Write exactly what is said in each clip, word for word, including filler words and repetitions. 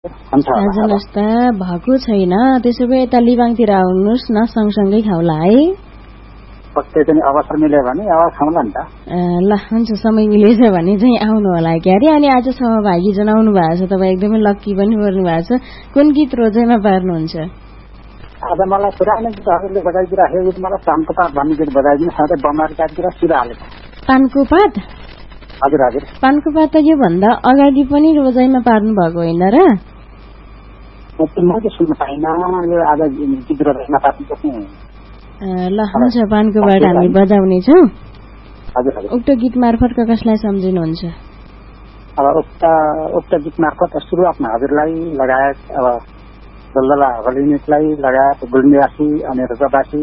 नास्ता भएको छैन। त्यसो भए यता लिबाङतिर आउनुहोस् न, सँगसँगै खाउला है। अवसर मिल्यो भने आवाज खाउला नि त। ल हुन्छ, समय मिलेछ भने चाहिँ आउनु होला क्यारे। अनि आज सहभागी जनाउनु भएको छ, तपाईँ एकदमै लक्की पनि पर्नु भएको छ। कुन गीत रोजाइमा पार्नुहुन्छ? आज मलाई पुरानो गीतहरूले बजाइदिइराखेको गीत मलाई पानको पात भन्ने गीत बजाइदिनु, साथै बमारीकातिर सिरा हालेको। पानको पात? हजुर हजुर। पानको पात त योभन्दा अगाडि पनि रोजाइमा पार्नु भएको होइन र? मैले सुन्न पाइनँ, यो आज गीत रोजाइमा पार्नु सक्ने। ल हुन्छ, पानको पात हामी बजाउनेछौँ। हजुर हजुर। उक्त गीत मार्फत कसलाई सम्झिनुहुन्छ? अब उक्त उक्त गीत मार्फत सुरुवातमा हजुरलाई लगायत अब दलदला हल युनिटलाई लगायत गुल्मीवासी अनि रजवासी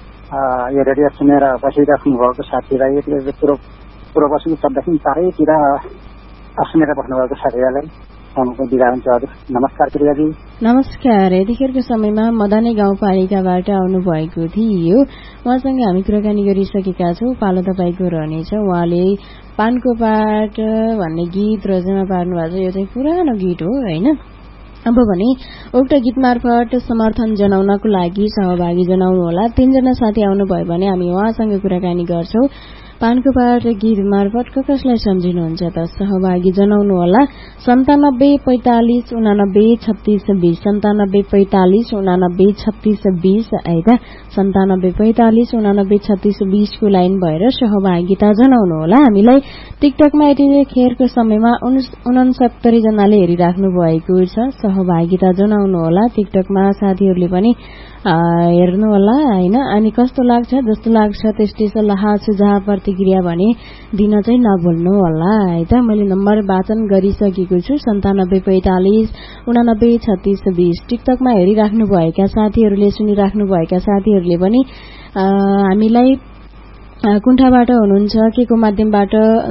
यो रेडियो सुनेर बसिराख्नु भएको साथीलाई, पूर्व पूर्व पश्चिम चौधदेखि चारैतिर सुनेर बस्नुभएको साथीहरूलाई बिदा हुन्छ। हजुर नमस्कार प्रियाजी। नमस्कार। यतिखेरको समयमा मदानी गाउँपालिकाबाट आउनुभएको थियो, उहाँसँग हामी कुराकानी गरिसकेका छौँ। पालो तपाईँको रहनेछ। उहाँले पानको पाट भन्ने गीत रोजाइमा पार्नु भएको छ। यो चाहिँ पुरानो गीत हो होइन। अब भने उक्त गीत मार्फत समर्थन जनाउनको लागि सहभागी जनाउनु होला। तीनजना साथी आउनुभयो भने हामी उहाँसँग कुराकानी गर्छौं। पानको पाट गीत मार्फत कसलाई सम्झिनुहुन्छ त? सहभागी जनाउनु होला। सन्तानब्बे पैंतालिस उनानब्बे छत्तीस बीस सन्तानब्बे पैंतालिस उनानब्बे छत्तीस बीस आइदा सन्तानब्बे पैंतालिस उनानब्बे छत्तीस बीसको लाइन भएर सहभागिता जनाउनु होला। हामीलाई टिकटकमा यतिखेरको समयमा उनसत्तरी जनाले हेरिराख्नु भएको छ। सहभागिता जनाउनु होला। टिकटकमा साथीहरूले पनि हेर्नु होला हैन। अनि कस्तो लाग्छ, जस्तो लाग्छ त्यस्तै सल्लाह सुझाव प्रतिक्रिया भने दिन चाहिँ नभुल्नु होला है त। मैले नम्बर वाचन गरिसकेको छु, सन्तानब्बे पैंतालिस उनानब्बे छत्तीस बीस। टिकटकमा हेरिराख्नु भएका साथीहरूले, सुनिराख्नु भएका साथीहरूले पनि हामीलाई कुण्ठाबाट हुनुहुन्छ, के को माध्यमबाट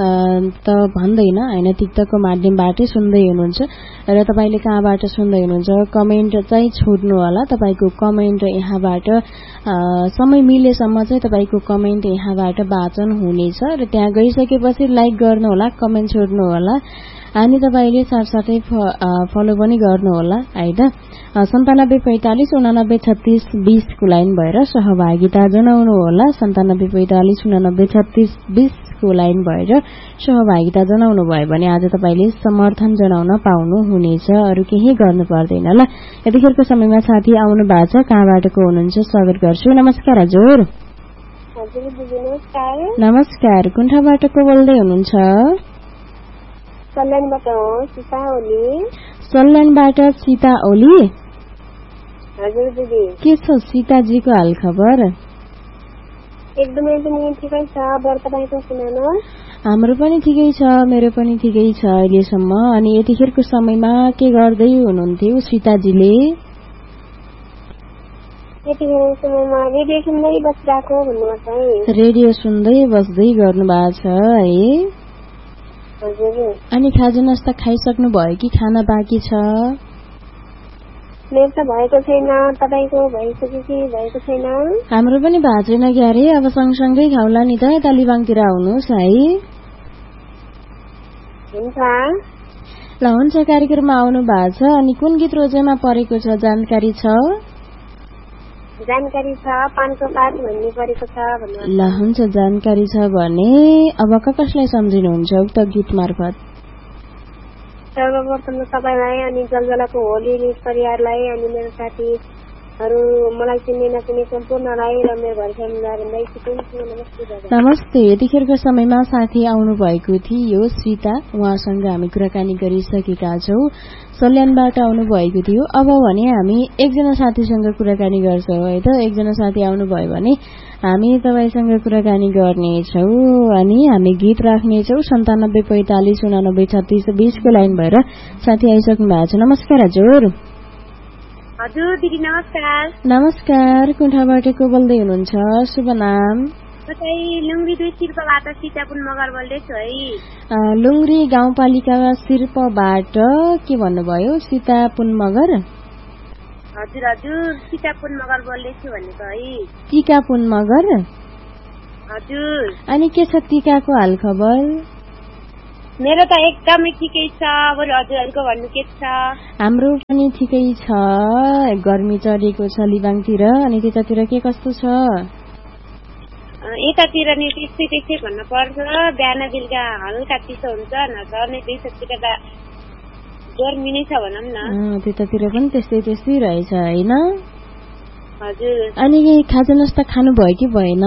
त भन्दैन हैन, टिकटकको माध्यमबाटै सुन्दै हुनुहुन्छ र तपाईले कहाँबाट सुन्दै हुनुहुन्छ कमेन्ट चाहिँ छोड्नु होला। तपाईको कमेन्ट यहाँबाट समय मिलेसम्म चाहिँ तपाईको कमेन्ट यहाँबाट वाचन हुनेछ र त्यहाँ गइसकेपछि लाइक गर्नु होला, कमेन्ट छोड्नु होला। अनि तपाईले साथसाथै फलो पनि गर्नु होला है त। सन्तानब्बे पैंतालिस उनानब्बे छत्तीस बीस को लाइन भएर सहभागिता जनाउनु होला। सन्तानब्बे पैंतालिस उनानब्बे छत्तीस बीस को लाइन भएर सहभागिता जनाउनु भयो भने आज तपाईले समर्थन जनाउन पाउनु हुनेछ। अरु केही गर्नु पर्दैन। ल यतिखेरको समयमा साथी आउनु भएको छ, कहाँबाट को हुनुहुन्छ स्वागत गर्छु। नमस्कार हजुर। हजुर दिदी नमस्कार। नमस्कार। कुण्ठाबाट को बोल्दै हुनुहुन्छ? सल्यानबाट हो, सीता ओली। सल्यानबाट सीता ओली। हजुर दिदी। के छ सीताजीको हाल खबर? एकदमै पनि ठिकै छ। बर तपाईको सुनाउनु। हाम्रो पनि ठिकै छ, मेरो पनि ठिकै छ अहिलेसम्म। अनि यतिखेरको समयमा के गर्दै हुनुहुन्थ्यो सीताजीले? यतिखेरको समयमा रेडियो सुन्दै बसिरहेको भन्नुभएको छ। रेडियो सुन्दै बस्दै गर्नु भएको छ है। हजुर। अनि खाजा नास्ता खाइसक्नु भयो कि खाना बाँकी छ? मेरो त भएको छैन, तपाईको भइसक्यो कि भएको छैन? हाम्रो पनि भएको छैन क्यारे। अब सँगसँगै खाउला नि त। यता लिबाङतिर आउनुहोस् है। हुन्छ। ल हुन्छ, कार्यक्रममा आउनु भएको छ। अनि कुन गीत रोजेमा परेको छ जानकारी छ? जानकारी छ, पानको पात भन्ने परेको छ भन्नु। ल हुन्छ, जानकारी छ भने अब कसलाई सम्झिनुहुन्छ उक्त गीत मार्फत? सर्वप्रथम सबैलाई अनि जलजलाको होली परिवारलाई अनि मेरो साथीहरू, मलाई चिन्ने नचिन्ने सम्पूर्णलाई र मेरो घर फ्यामिलीलाई नमस्ते। नमस्ते। यतिखेरको समयमा साथी आउनु भएको थियो सीता, उहाँसँग हामी कुराकानी गरिसकेका छौं। सल्यानबाट आउनु भएको थियो। अब भने हामी एकजना साथीसँग कुराकानी गर्छौं है त। एकजना साथी आउनु भयो भने हामी तपाईसँग कुराकानी गर्नेछौं। अनि हामी गीत राख्नेछौं। सन्तानब्बे पैंतालिस उनानब्बे छत्तीस बीस को लाइन भएर साथी आइसक्नु भएको छ। नमस्कार हजुर। हजुर दिदी नमस्कार। नमस्कार। कुण्ठाबाट को बोल्दै हुनुहुन्छ? शुभ नाम? लुङ्ग्री दुई शिल्पबाट सीतापुन मगर बोल्दैछु है। लुङ्ग्री गाउँपालिका शिल्पबाट के भन्नुभयो? सीतापुन मगर? हजुर हजुर, सीतापुन मगर बोल्दैछु भनेको है। टीकापुन मगर? हजुर। अनि के छ टीकाको हाल खबर? मेरो त एकदमै ठिकै छ। बरु हजुरहरूको भन्नु के छ? हाम्रो पनि ठिकै छ, गर्मी चढेको छ लिबाङतिर। अनि त्यतातिर के कस्तो छ? यतातिर नि त्यस्तै त्यस्तै भन्नु पर्छ, बिहान बेलुका हल्का चिसो हुन्छ, नत्र नै त्यतातिर त गर्मी नै छ भनौँ न। त्यतातिर पनि त्यस्तै त्यस्तै रहेछ होइन? हजुर। अनि खाजा नास्ता खानुभयो कि भएन?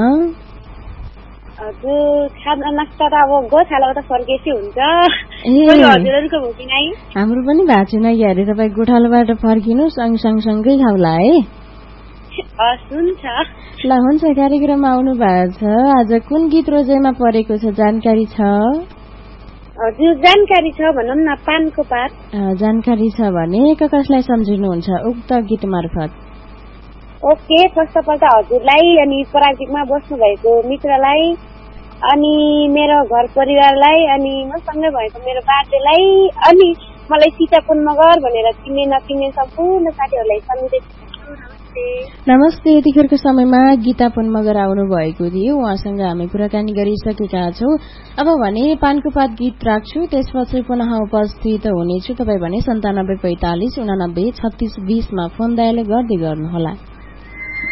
हजुर, खाजा नास्ता त अब गोठालो त फर्केपछि हुन्छ। हजुरहरूको भयो कि नै? हाम्रो पनि भएको छैन कि अरे, तपाईँ गोठालोबाट फर्किनु सँगसँगसँगै खाउला है। हुन्छ ल हुन्छ, कार्यक्रममा आउनु भएको छ। आज कुन गीत रोजेमा परेको छ जानकारी छ? हजुर जानकारी छ भनौँ न, पानको पात। जानकारी छ भने कसलाई सम्झिनुहुन्छ उक्त गीत मार्फत? ओके, फर्स्ट अफ अल त हजुरलाई अनि प्राविधिकमा बस्नु भएको मित्रलाई अनि मेरो घर परिवारलाई अनि मसँगै भएको मेरो बाजेलाई अनि मलाई सीता पुन मगर भनेर चिन्ने नचिन्ने सम्पूर्ण साथीहरूलाई सम्झिँदै नमस्ते। यतिखेरको समयमा गीता पुन मगर आउनु भएको थियो, उहाँसँग हामी कुराकानी गरिसकेका छौं। अब भने पानको पात गीत राख्छु, त्यसपछि पुनः उपस्थित हुनेछु। तपाईँ भने सन्तानब्बे पैंतालिस उनानब्बे छत्तीस बीसमा फोन डायल गर्दै गर्नुहोला।